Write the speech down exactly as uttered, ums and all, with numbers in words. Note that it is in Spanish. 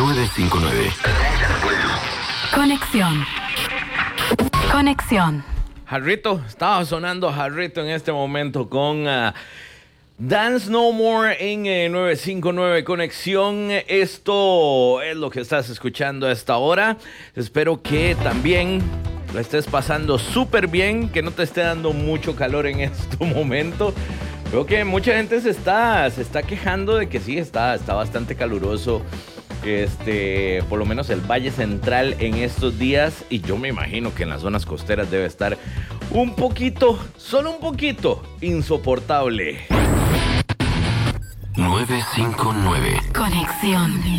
nueve cinco nueve. Conexión. Conexión. Jarrito, estaba sonando Jarrito en este momento con uh, Dance No More en eh, nueve cinco nueve Conexión. Esto es lo que estás escuchando a esta hora. Espero que también lo estés pasando súper bien, que no te esté dando mucho calor en este momento. Creo que mucha gente se está, se está quejando de que sí, está, está bastante caluroso. Este, por lo menos el Valle Central en estos días, y yo me imagino que en las zonas costeras debe estar un poquito, solo un poquito, insoportable. nueve cinco nueve. Conexión.